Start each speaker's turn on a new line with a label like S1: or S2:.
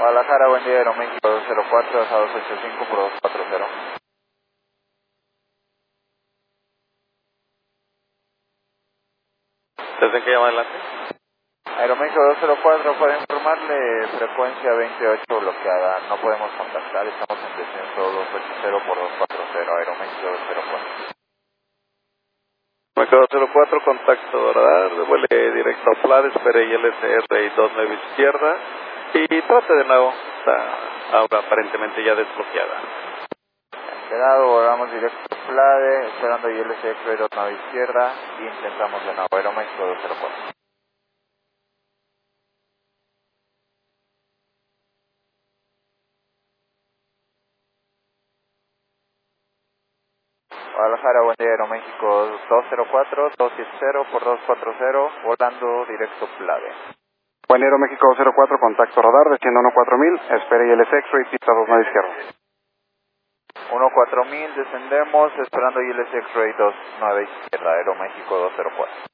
S1: Guadalajara, buen día, Aeroméxico 204, a 285 por 240.
S2: ¿Desde qué llama adelante?
S1: Aeroméxico 204, puede informarle, frecuencia 28 bloqueada, no podemos contactar, estamos en descenso 280 por 240, Aeroméxico 204.
S2: Aeroméxico 204, contacto radar, vuele directo a FLAD, espere ILSR y 29 izquierda, y trate de nuevo, está ahora aparentemente ya desbloqueada.
S1: Quedado, volvamos directo a FLADE, esperando ILSR 29 izquierda, y intentamos de nuevo, Aeroméxico 204. Guadalajara, buen día, Aeroméxico 204, 270 por 240, volando directo FLADE.
S3: Buen Aeroméxico 204, contacto radar, desciendo 14000, espere ILS X-Ray, pista 29 izquierda.
S1: 14000, descendemos, esperando ILS X-Ray 29 izquierda, Aeroméxico 204.